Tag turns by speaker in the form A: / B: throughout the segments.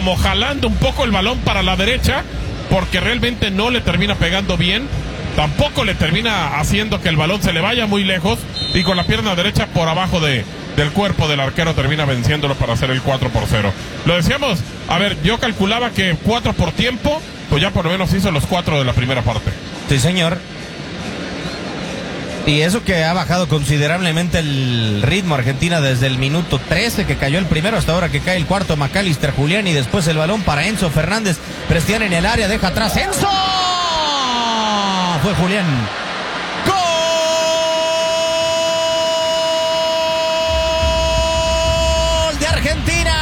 A: como jalando un poco el balón para la derecha, porque realmente no le termina pegando bien, tampoco le termina haciendo que el balón se le vaya muy lejos, y con la pierna derecha por abajo del cuerpo del arquero termina venciéndolo para hacer el 4-0. Lo decíamos, a ver, yo calculaba que 4 por tiempo, pues ya por lo menos hizo los 4 de la primera parte.
B: Sí, señor. Y eso que ha bajado considerablemente el ritmo Argentina desde el minuto 13 que cayó el primero hasta ahora que cae el cuarto. McAllister, Julián, y después el balón para Enzo Fernández. Prestiani en el área, deja atrás Enzo. Fue Julián. ¡Gol de Argentina!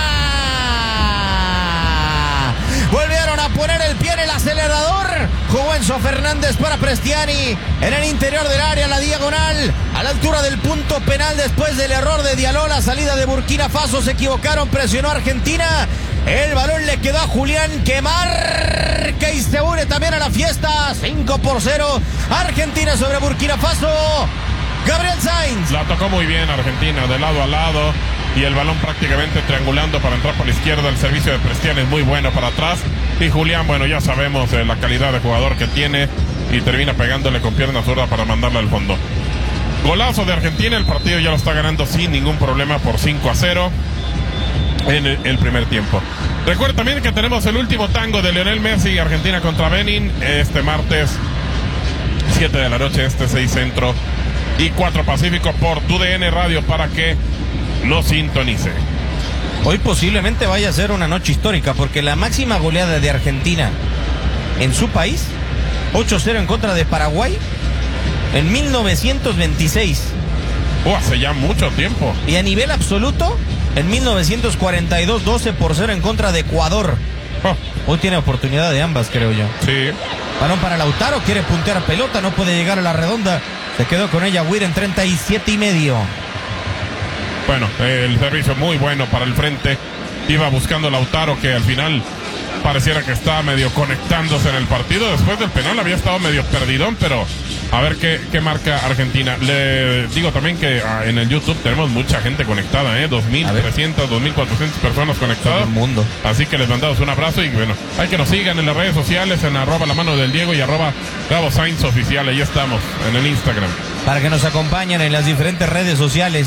B: Volvieron a poner el pie en el acelerador. Jugó Enzo Fernández para Prestiani en el interior del área, la diagonal, a la altura del punto penal después del error de Diallo. La salida de Burkina Faso, se equivocaron, presionó Argentina. El balón le quedó a Julián, que marca y se une también a la fiesta. 5-0, Argentina sobre Burkina Faso. Gabriel Sainz.
A: La tocó muy bien Argentina, de lado a lado, y el balón prácticamente triangulando para entrar por la izquierda. El servicio de Prestiani es muy bueno para atrás. Y Julián, bueno, ya sabemos la calidad de jugador que tiene, y termina pegándole con pierna zurda para mandarla al fondo. Golazo de Argentina, el partido ya lo está ganando sin ningún problema por 5-0 en el primer tiempo. Recuerda también que tenemos el último tango de Lionel Messi, Argentina contra Benin, este martes 7 de la noche, 6 Centro y 4 Pacífico, por TUDN Radio, para que lo sintonice.
B: Hoy posiblemente vaya a ser una noche histórica, porque la máxima goleada de Argentina en su país, 8-0 en contra de Paraguay, en 1926.
A: Hace ya mucho tiempo.
B: Y a nivel absoluto, en 1942, 12-0 en contra de Ecuador. Hoy tiene oportunidad de ambas, creo yo.
A: Sí.
B: Balón para Lautaro, quiere puntear pelota, no puede llegar a la redonda. Se quedó con ella Weir en 37,5.
A: Bueno, el servicio muy bueno para el frente. Iba buscando Lautaro, que al final pareciera que estaba medio conectándose en el partido. Después del penal había estado medio perdidón, pero a ver qué marca Argentina. Le digo también que en el YouTube tenemos mucha gente conectada, 2.300, 2.400 personas conectadas.
B: Todo el mundo.
A: Así que les mandamos un abrazo, y bueno, hay que nos sigan en las redes sociales, en @lamanodel_Diego y @Gabo Sainz Oficial. Ahí estamos, en el Instagram.
B: Para que nos acompañen en las diferentes redes sociales,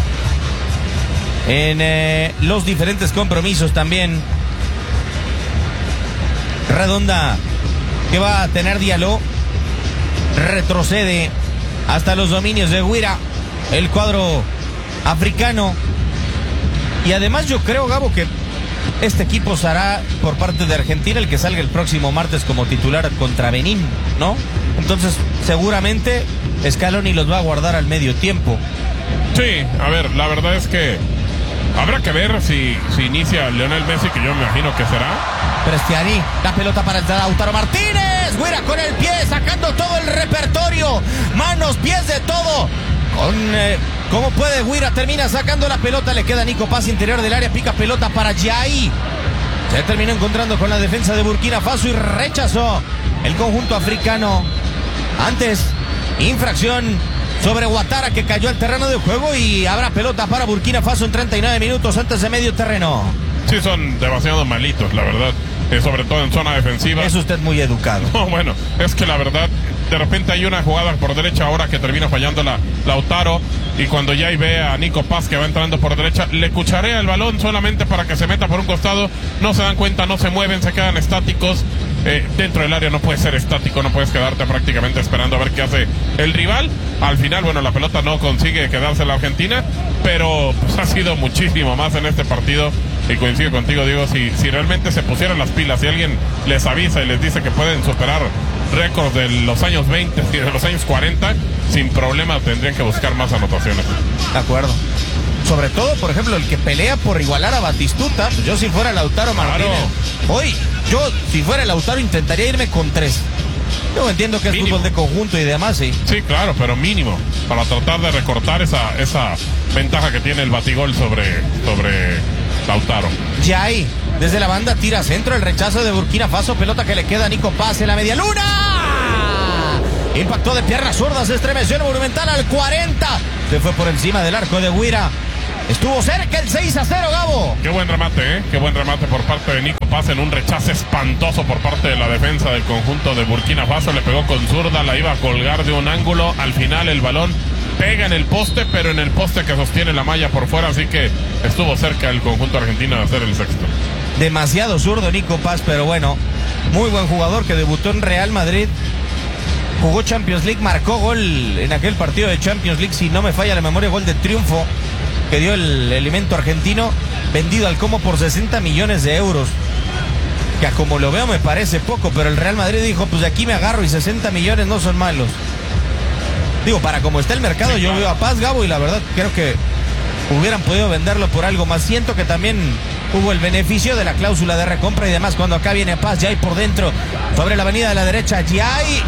B: en los diferentes compromisos también. Redonda que va a tener Diallo, retrocede hasta los dominios de Guira, el cuadro africano. Y además yo creo, Gabo, que este equipo será por parte de Argentina el que salga el próximo martes como titular contra Benín, ¿no? Entonces seguramente Scaloni los va a guardar al medio tiempo.
A: Sí, a ver, la verdad es que habrá que ver si inicia Lionel Messi, que yo me imagino que será.
B: Prestiani, la pelota para el Lautaro Martínez. Guira con el pie, sacando todo el repertorio. Manos, pies, de todo. ¿Cómo puede Guira? Termina sacando la pelota. Le queda Nico Paz, interior del área. Pica pelota para Jai. Se terminó encontrando con la defensa de Burkina Faso y rechazó el conjunto africano. Antes, infracción sobre Ouattara, que cayó al terreno de juego, y habrá pelota para Burkina Faso en 39 minutos antes de medio terreno.
A: Sí, son demasiado malitos, la verdad. Sobre todo en zona defensiva.
B: Es usted muy educado.
A: No, bueno, es que la verdad, de repente hay una jugada por derecha ahora que termina fallando Lautaro, y cuando ya ve a Nico Paz que va entrando por derecha, le cucharea el balón solamente para que se meta por un costado. No se dan cuenta, no se mueven, se quedan estáticos. Dentro del área no puedes ser estático, no puedes quedarte prácticamente esperando a ver qué hace el rival. Al final, bueno, la pelota no consigue quedarse la Argentina, pero pues ha sido muchísimo más en este partido. Y coincido contigo, Diego, si realmente se pusieran las pilas, si alguien les avisa y les dice que pueden superar récords de los años 20 y de los años 40, sin problema tendrían que buscar más anotaciones.
B: De acuerdo. Sobre todo, por ejemplo, el que pelea por igualar a Batistuta. Yo, si fuera Lautaro Martínez, hoy, yo si fuera Lautaro intentaría irme con 3. Yo entiendo que es fútbol de conjunto y demás, sí.
A: Sí, claro, pero mínimo, para tratar de recortar esa ventaja que tiene el batigol sobre Lautaro.
B: Jai, desde la banda, tira centro, el rechazo de Burkina Faso, pelota que le queda a Nico Paz en la media luna. Impactó de pierna zurda, se estremeció el Monumental al 40. Se fue por encima del arco de Guira. Estuvo cerca el 6-0, Gabo.
A: Qué buen remate, ¿eh? Qué buen remate por parte de Nico Paz en un rechace espantoso por parte de la defensa del conjunto de Burkina Faso. Le pegó con zurda, la iba a colgar de un ángulo. Al final el balón pega en el poste, pero en el poste que sostiene la malla por fuera. Así que estuvo cerca el conjunto argentino de hacer el sexto.
B: Demasiado zurdo Nico Paz, pero bueno, muy buen jugador que debutó en Real Madrid. Jugó Champions League, marcó gol en aquel partido de Champions League, si no me falla la memoria, gol de triunfo que dio el elemento argentino, vendido al Como por 60 millones de euros. Que a como lo veo me parece poco, pero el Real Madrid dijo, pues de aquí me agarro y 60 millones no son malos. Digo, para como está el mercado, sí, yo veo a Paz, Gabo, y la verdad creo que hubieran podido venderlo por algo más. Siento que también hubo el beneficio de la cláusula de recompra y demás. Cuando acá viene Paz, Yay por dentro, sobre la avenida de la derecha, Yay.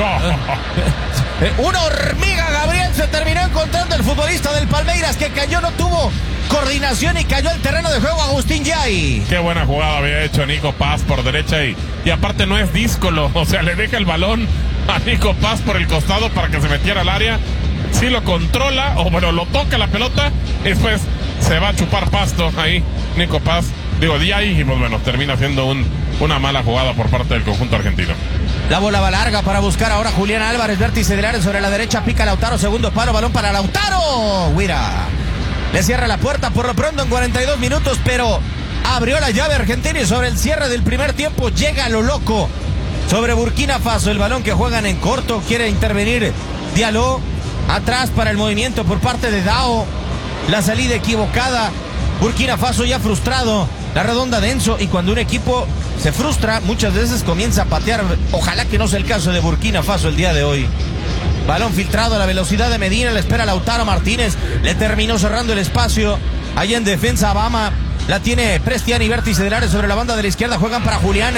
B: Una hormiga, Gabriel, se terminó encontrando el futbolista del Palmeiras, que cayó, no tuvo coordinación y cayó al terreno de juego Agustín Yay.
A: Qué buena jugada había hecho Nico Paz por derecha y aparte no es díscolo, o sea, le deja el balón a Nico Paz por el costado para que se metiera al área. Sí lo controla, o bueno, lo toca la pelota, después se va a chupar pasto ahí Nico Paz, digo, Yay, y pues bueno, termina siendo una mala jugada por parte del conjunto argentino.
B: La bola va larga para buscar ahora Julián Álvarez, vértice del área sobre la derecha, pica Lautaro, segundo palo, balón para Lautaro. Guira le cierra la puerta por lo pronto en 42 minutos, pero abrió la llave Argentina y sobre el cierre del primer tiempo llega lo loco sobre Burkina Faso. El balón que juegan en corto, quiere intervenir Diallo, atrás para el movimiento por parte de Dao, la salida equivocada. Burkina Faso ya frustrado, la redonda de Enzo, y cuando un equipo se frustra muchas veces comienza a patear. Ojalá que no sea el caso de Burkina Faso el día de hoy. Balón filtrado a la velocidad de Medina, le espera Lautaro Martínez, le terminó cerrando el espacio allá en defensa. Bama la tiene Prestiani, vértice del área sobre la banda de la izquierda, juegan para Julián.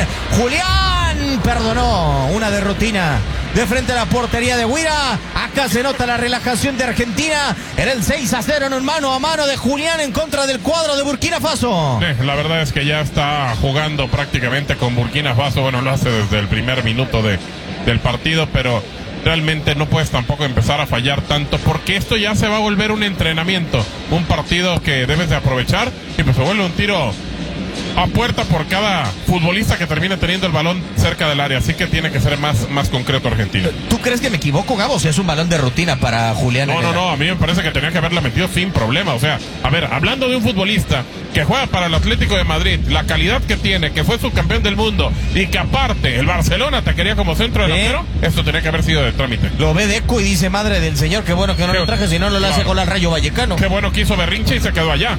B: Julián perdonó una de rutina de frente a la portería de Guira. Acá se nota la relajación de Argentina. Era el 6-0 en un mano a mano de Julián en contra del cuadro de Burkina Faso.
A: La verdad es que ya está jugando prácticamente con Burkina Faso. Bueno, lo hace desde el primer minuto del partido, pero realmente no puedes tampoco empezar a fallar tanto, porque esto ya se va a volver un entrenamiento, un partido que debes de aprovechar, y pues se vuelve un tiro a puerta por cada futbolista que termine teniendo el balón cerca del área, así que tiene que ser más concreto Argentina.
B: ¿Tú crees que me equivoco, Gabo? Si es un balón de rutina para Julián.
A: No, a mí me parece que tenía que haberla metido sin problema. O sea, a ver, hablando de un futbolista que juega para el Atlético de Madrid, la calidad que tiene, que fue subcampeón del mundo y que aparte el Barcelona te quería como centro delantero, esto tenía que haber sido de trámite.
B: Lo ve Deco y dice, madre del señor, qué bueno que no lo traje, si no lo hace con el Rayo Vallecano.
A: Qué bueno que hizo berrinche y se quedó allá.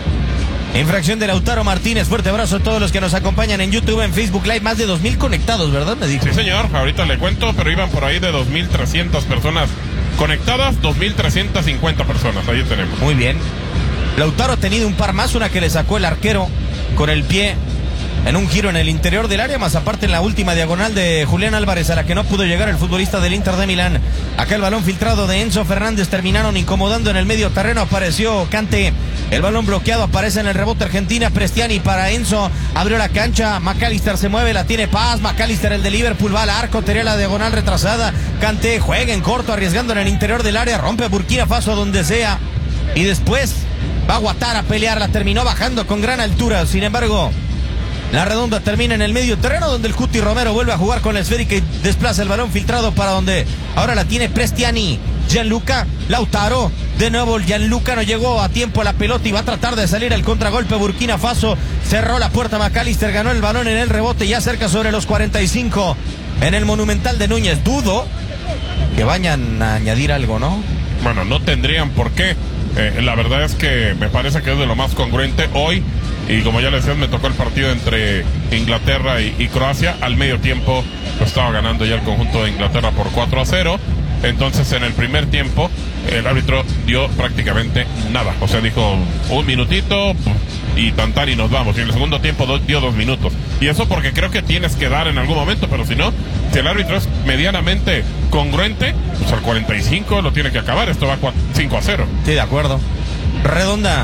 B: Infracción de Lautaro Martínez. Fuerte abrazo a todos los que nos acompañan en YouTube, en Facebook Live. Más de 2,000 conectados, ¿verdad? Me dijo.
A: Sí, señor. Ahorita le cuento, pero iban por ahí de 2,300 personas conectadas, 2,350 personas. Ahí tenemos.
B: Muy bien. Lautaro ha tenido un par más, una que le sacó el arquero con el pie en un giro en el interior del área, más aparte en la última diagonal de Julián Álvarez, a la que no pudo llegar el futbolista del Inter de Milán. Acá el balón filtrado de Enzo Fernández, terminaron incomodando en el medio terreno, apareció Kanté, el balón bloqueado, aparece en el rebote Argentina, Prestiani para Enzo, abrió la cancha, McAllister se mueve, la tiene Paz, McAllister el de Liverpool va al arco, tenía la diagonal retrasada, Kanté juega en corto, arriesgando en el interior del área, rompe Burkina Faso donde sea, y después va a Ouattara a pelear, la terminó bajando con gran altura, sin embargo la redonda termina en el medio terreno, donde el Cuti Romero vuelve a jugar con la esférica y desplaza el balón filtrado para donde ahora la tiene Prestiani. Gianluca, Lautaro, de nuevo Gianluca no llegó a tiempo a la pelota y va a tratar de salir al contragolpe Burkina Faso. Cerró la puerta McAllister, ganó el balón en el rebote ya cerca sobre los 45 en el Monumental de Núñez. Dudo que vayan a añadir algo, ¿no?
A: Bueno, no tendrían por qué. La verdad es que me parece que es de lo más congruente hoy. Y como ya les decía, me tocó el partido entre Inglaterra y Croacia. Al medio tiempo pues estaba ganando ya el conjunto de Inglaterra por 4-0. Entonces en el primer tiempo el árbitro dio prácticamente nada. O sea, dijo un minutito y tantar y nos vamos. Y en el segundo tiempo dio 2 minutos. Y eso porque creo que tienes que dar en algún momento. Pero si no, si el árbitro es medianamente congruente, pues al 45 lo tiene que acabar. Esto va 5-0.
B: Sí, de acuerdo. Redonda.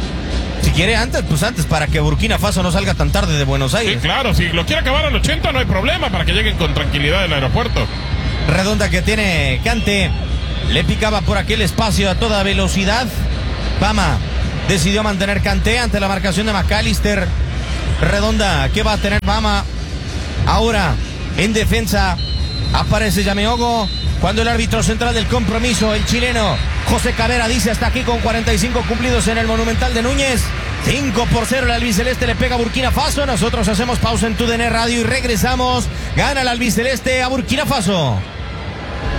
B: Si quiere antes, pues antes, para que Burkina Faso no salga tan tarde de Buenos Aires.
A: Sí, claro, si lo quiere acabar al 80 no hay problema, para que lleguen con tranquilidad del aeropuerto.
B: Redonda que tiene Kanté, le picaba por aquel espacio a toda velocidad. Bama decidió mantener Kanté ante la marcación de McAllister. Redonda, ¿qué va a tener Bama? Ahora, en defensa, aparece Yameogo. Cuando el árbitro central del compromiso, el chileno José Cabrera, dice hasta aquí con 45 cumplidos en el Monumental de Núñez. 5-0 el albiceleste le pega a Burkina Faso. Nosotros hacemos pausa en TUDN Radio y regresamos. Gana el albiceleste a Burkina Faso.